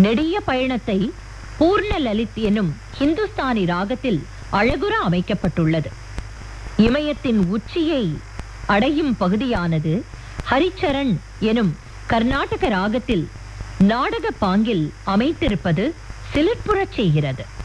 நெடிய பயணத்தை பூர்ண லலித் எனும் ஹிந்துஸ்தானி ராகத்தில் அழகுற அமைக்கப்பட்டுள்ளது. இமயத்தின் உச்சியை அடையும் பகுதியானது ஹரிச்சரண் எனும் கர்நாடக ராகத்தில் நாடக பாங்கில் அமைத்திருப்பது சிலிர்ப்புறச் செய்கிறது.